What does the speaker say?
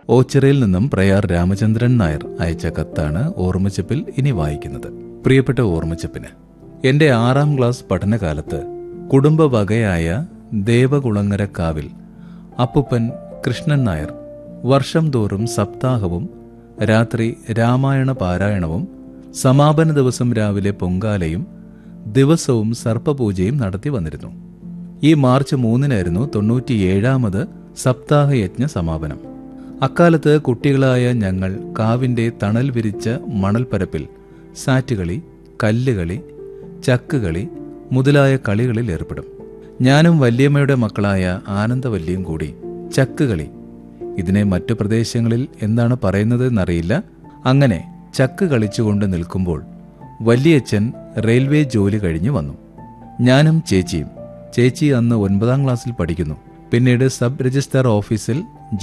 ഓച്ചിറയിൽ നിന്നും പ്രയാർ രാമചന്ദ്രൻ നായർ അയച്ച കത്താണ് ഓർമ്മച്ചപ്പിൽ ഇനി വായിക്കുന്നത്. പ്രിയപ്പെട്ട ഓർമ്മച്ചപ്പിന്, എന്റെ 6ാം ക്ലാസ് പഠനകാലത്ത് കുടുംബവകയായ ദേവകുളങ്ങരക്കാവിൽ അപ്പുപ്പൻ കൃഷ്ണൻ നായർ വർഷം തോറും സപ്താഹവും രാത്രി രാമായണ പാരായണവും സമാപന ദിവസം രാവിലെ പൊങ്കാലയും ദിവസവും സർപ്പപൂജയും നടത്തി വന്നിരുന്നു. ഈ മാർച്ച് 3-നായിരുന്നു 97ാമത് സപ്താഹയജ്ഞ സമാപനം. അക്കാലത്ത് കുട്ടികളായ ഞങ്ങൾ കാവിന്റെ തണൽ വിരിച്ച മണൽപ്പരപ്പിൽ സാറ്റുകളി, കല്ലുകളി, ചക്കുകളി മുതലായ കളികളിൽ ഏർപ്പെടും. ഞാനും വല്യമ്മയുടെ മക്കളായ ആനന്ദവല്ലിയും കൂടി ചക്കുകളി, ഇതിനെ മറ്റു പ്രദേശങ്ങളിൽ എന്താണ് പറയുന്നതെന്നറിയില്ല, അങ്ങനെ ചക്ക് കളിച്ചുകൊണ്ട് നിൽക്കുമ്പോൾ വല്യച്ഛൻ റെയിൽവേ ജോലി കഴിഞ്ഞു വന്നു. ഞാനും ചേച്ചിയും. ചേച്ചി അന്ന് 9ാം ക്ലാസ്സിൽ പഠിക്കുന്നു. പിന്നീട് സബ് രജിസ്ട്രാർ ഓഫീസിൽ